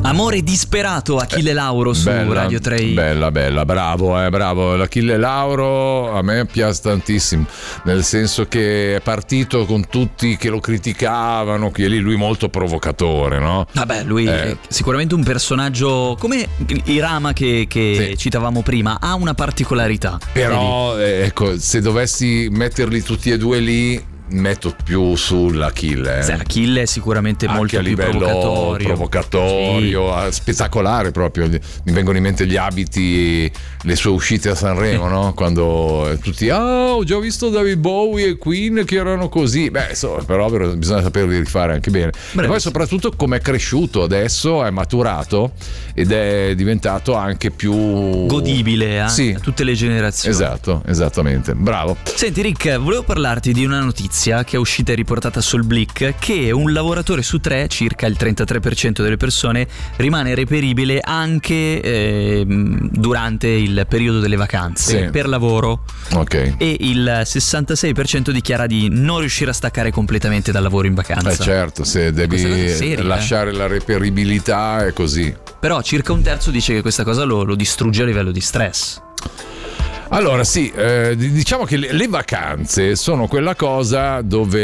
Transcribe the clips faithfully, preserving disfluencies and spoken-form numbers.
Amore disperato, Achille Lauro su bella, Radio tre. Bella, bella, bravo, eh, bravo. L'Achille Lauro a me piace tantissimo, nel senso che è partito con tutti che lo criticavano, che lì lui molto provocatore, no? Vabbè, lui Eh. è sicuramente un personaggio come Irama che, che Sì. citavamo prima, ha una particolarità. Però, eh, ecco, se dovessi metterli tutti e due lì, metto più sull'Achille. Eh. Sì, Achille è sicuramente Anche molto a più livello provocatorio. provocatorio, spettacolare proprio. Mi vengono in mente gli abiti, le sue uscite a Sanremo, no? Quando tutti, ah, ho già visto David Bowie e Queen che erano così. Beh, insomma, però bisogna saperli rifare anche bene. Bravissimo. E poi soprattutto come è cresciuto adesso, è maturato ed è diventato anche più Godibile a, Sì. a tutte le generazioni. Esatto, esattamente. Bravo. Senti Rick, volevo parlarti di una notizia che è uscita e riportata sul Blick, che un lavoratore su tre, circa il trentatré per cento delle persone, rimane reperibile anche eh, durante il periodo delle vacanze Sì. per lavoro, Ok. e il sessantasei per cento dichiara di non riuscire a staccare completamente dal lavoro in vacanza. Eh certo, se Questa cosa è devi seria, lasciare la reperibilità è così. Però circa un terzo dice che questa cosa lo, lo distrugge a livello di stress. Allora sì, eh, diciamo che le, le vacanze sono quella cosa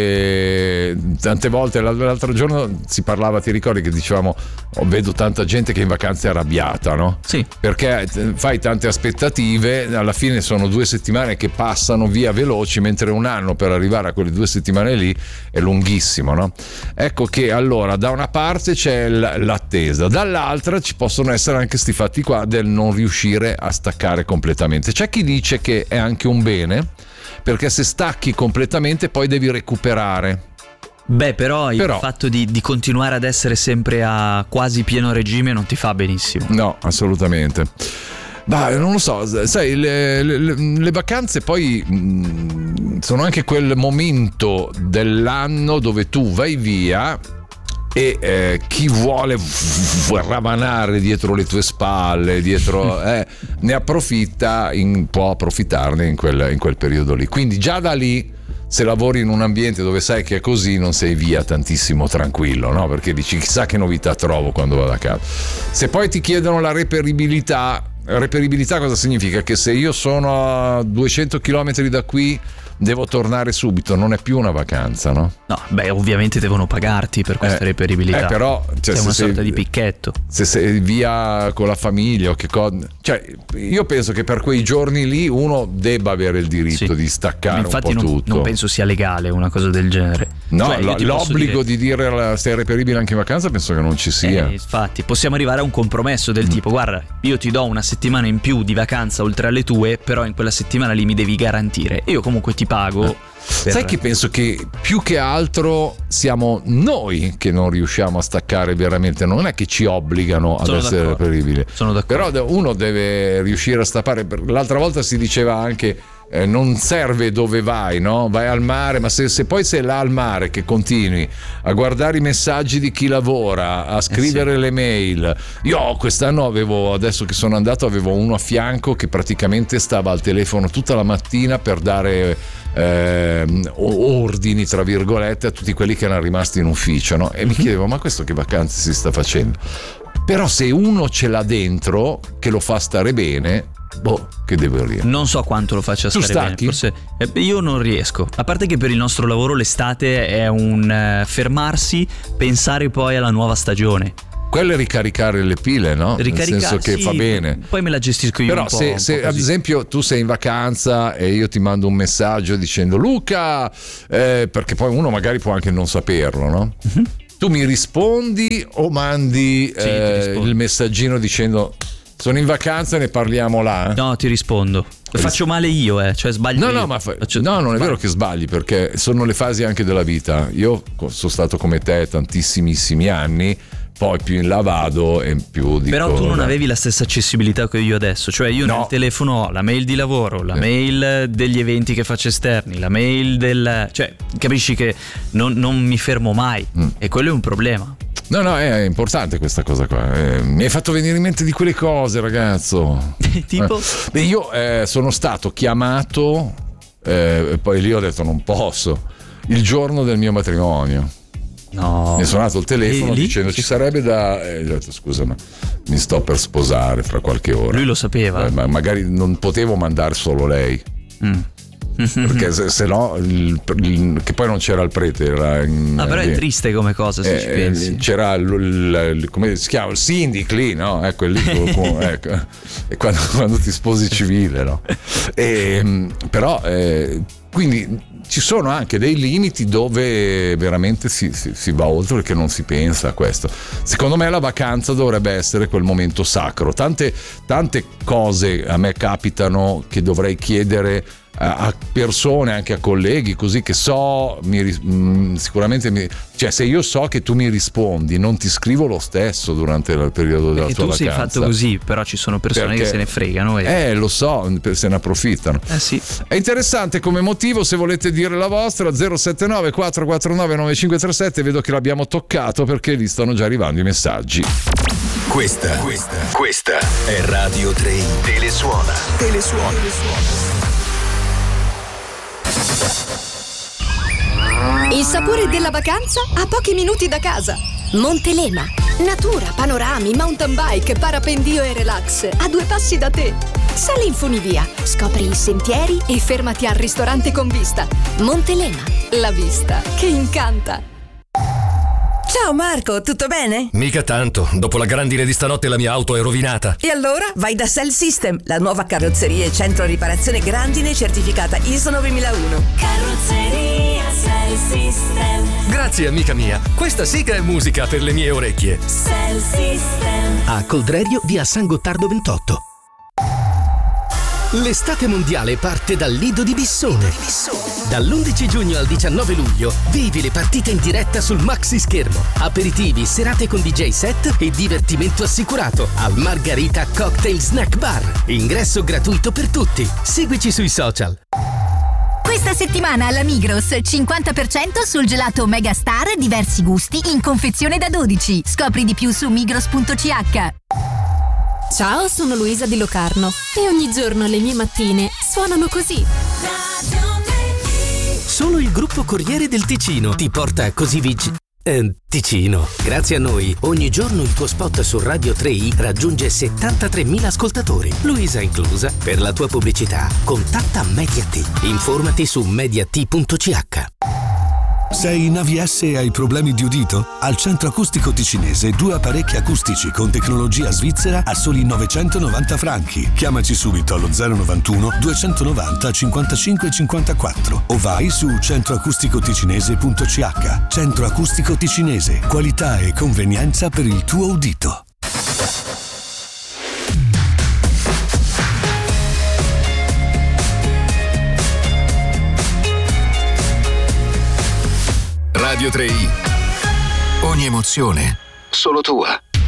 dove tante volte, l'altro giorno si parlava, ti ricordi che dicevamo, oh, vedo tanta gente che in vacanza è arrabbiata, no? Sì. Perché fai tante aspettative, alla fine sono due settimane che passano via veloci, mentre un anno per arrivare a quelle due settimane lì è lunghissimo, no? Ecco che allora da una parte c'è l'attesa, dall'altra ci possono essere anche sti fatti qua del non riuscire a staccare completamente. C'è chi dice che è anche un bene, perché se stacchi completamente poi devi recuperare. Beh, però il Però- fatto di, di continuare ad essere sempre a quasi pieno regime non ti fa benissimo. No, assolutamente. Bah, non lo so, sai, le, le- le vacanze poi mh, sono anche quel momento dell'anno dove tu vai via e eh, chi vuole v- ravanare dietro le tue spalle, dietro, eh, ne approfitta, in- può approfittarne in quel, in quel periodo lì. Quindi già da lì, se lavori in un ambiente dove sai che è così, non sei via tantissimo tranquillo, no? Perché dici chissà che novità trovo quando vado a casa. Se poi ti chiedono la reperibilità, reperibilità cosa significa? Che se io sono a duecento chilometri da qui devo tornare subito, non è più una vacanza, no? No, beh, ovviamente devono pagarti per questa Eh, reperibilità. eh, però, cioè, è se una sei- sorta di picchetto. Se sei via con la famiglia o che cosa, cioè io penso che per quei giorni lì uno debba avere il diritto Sì. di staccare Infatti un po' non, tutto. non penso sia legale una cosa del genere. No, Cioè, io lo- ti posso l'obbligo dire- di dire la- sei reperibile anche in vacanza penso che non ci sia. Eh, infatti possiamo arrivare a un compromesso del Mm. tipo guarda, io ti do una settimana in più di vacanza oltre alle tue, però in quella settimana lì mi devi garantire e io comunque ti pago per- Sai che penso che più che altro siamo noi che non riusciamo a staccare veramente, non è che ci obbligano ad Sono essere d'accordo. reperibili. Sono d'accordo. Però uno deve riuscire a stappare. L'altra volta si diceva anche eh, non serve dove vai, no? Vai al mare, ma se, se poi sei là al mare che continui a guardare i messaggi di chi lavora, a scrivere le mail. Io quest'anno avevo, adesso che sono andato, avevo uno a fianco che praticamente stava al telefono tutta la mattina per dare ehm, ordini, tra virgolette, a tutti quelli che erano rimasti in ufficio, no? E mi chiedevo, ma questo che vacanze si sta facendo? Però se uno ce l'ha dentro che lo fa stare bene, boh, che devo dire? Non so quanto lo faccia Tu stare bene. stacchi? Forse eh, io non riesco. A parte che per il nostro lavoro l'estate è un eh, fermarsi, pensare poi alla nuova stagione. Quello è ricaricare le pile, no? Ricaricare, Nel senso che sì, fa bene. Poi me la gestisco io Però un po'. se, un se po' ad così. esempio tu sei in vacanza e io ti mando un messaggio dicendo Luca, eh, perché poi uno magari può anche non saperlo, no? Mhm. Tu mi rispondi o mandi Sì, ti eh, rispondo. il messaggino dicendo sono in vacanza e ne parliamo là? No, ti rispondo. Faccio male io, eh, cioè sbaglio. No, io. no, ma fa- Faccio- no, non è sbaglio. vero che sbagli, perché sono le fasi anche della vita. Io sono stato come te tantissimissimi anni, poi più in là vado e più dico. Però tu non vabbè. avevi la stessa accessibilità che io adesso. Cioè io No. nel telefono ho la mail di lavoro, la Eh. mail degli eventi che faccio esterni, la mail del... Cioè capisci che non, non mi fermo mai. Mm. E quello è un problema. No, no, è importante questa cosa qua. Eh, mi hai fatto venire in mente di quelle cose, ragazzo. Tipo? Eh, beh, io eh, sono stato chiamato, eh, e poi lì ho detto non posso, il giorno del mio matrimonio. No. Mi è suonato il telefono lì? dicendo ci sarebbe da... Eh, ho detto, scusa, ma mi sto per sposare fra qualche ora. Lui lo sapeva. Eh, ma magari non potevo mandare solo lei. Mm. Perché se, se no il, il, che poi non c'era il prete, era in, Ah, però lì. è triste come cosa, se Eh, ci pensi. c'era il, il, il- come si chiama? Il sindic lì, no? Ecco, lì, ecco. E quando, quando ti sposi civile, no? E, però eh, quindi ci sono anche dei limiti dove veramente si, si, si va oltre, perché non si pensa a questo. Secondo me la vacanza dovrebbe essere quel momento sacro. Tante, tante cose a me capitano che dovrei chiedere a persone, anche a colleghi, così che so, mi, mh, sicuramente mi, cioè se io so che tu mi rispondi, non ti scrivo lo stesso durante il periodo della E tua tu sei vacanza. fatto così, però ci sono persone Perché- che se ne fregano. E... Eh, lo so, se ne approfittano. Eh sì. È interessante come motivo, se volete dire la vostra, zero sette nove quattro quattro nove nove cinque tre sette, vedo che l'abbiamo toccato perché lì stanno già arrivando i messaggi. Questa, questa, questa è Radio tre. Telesuona. Telesuona. Il sapore della vacanza a pochi minuti da casa. Montelema. Natura, panorami, mountain bike, parapendio e relax a due passi da te. Sali in funivia, scopri i sentieri e fermati al ristorante con vista. Montelema. La vista che incanta. Ciao Marco, tutto bene? Mica tanto, dopo la grandine di stanotte la mia auto è rovinata. E allora vai da Cell System, la nuova carrozzeria e centro riparazione grandine certificata I S O novemilauno. Carrozzeria Cell System. Grazie amica mia, questa sì che è musica per le mie orecchie. Cell System. A Coldrerio via San Gottardo ventotto. L'estate mondiale parte dal Lido di Bissone. Dall'undici giugno al diciannove luglio vivi le partite in diretta sul maxi schermo. Aperitivi, serate con D J set e divertimento assicurato al Margarita Cocktail Snack Bar. Ingresso gratuito per tutti. Seguici sui social. Questa settimana alla Migros cinquanta per cento sul gelato Megastar, diversi gusti in confezione da dodici. Scopri di più su migros punto c h. Ciao, sono Luisa di Locarno e ogni giorno le mie mattine suonano così. Solo il gruppo Corriere del Ticino ti porta così vicino. Eh, Ticino. Grazie a noi, ogni giorno il tuo spot su Radio tre i raggiunge settantatremila ascoltatori, Luisa inclusa. Per la tua pubblicità, contatta Mediat. Informati su mediat punto c h. Sei in A V S e hai problemi di udito? Al Centro Acustico Ticinese due apparecchi acustici con tecnologia svizzera a soli novecentonovanta franchi. Chiamaci subito allo zero novantuno duecentonovanta cinquantacinque cinquantaquattro o vai su centroacusticoticinese punto c h. Centro Acustico Ticinese, qualità e convenienza per il tuo udito. Radio tre i. Ogni emozione solo tua.